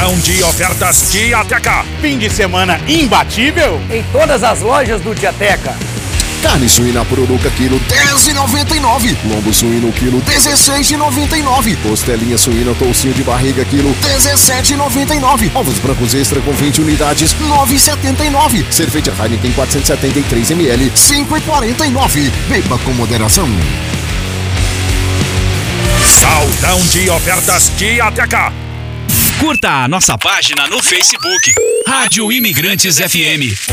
Saldão de ofertas Diateca. Fim de semana imbatível em todas as lojas do Diateca. Carne suína pururuca quilo 10,99. Lombo suíno quilo 16,99. Costelinha suína toucinho de barriga quilo 17,99. Ovos brancos extra com 20 unidades 9,79. Cerveja Heineken 473 ml 5,49. Beba com moderação. Saldão de ofertas Diateca. Curta a nossa página no Facebook, Rádio Imigrantes FM.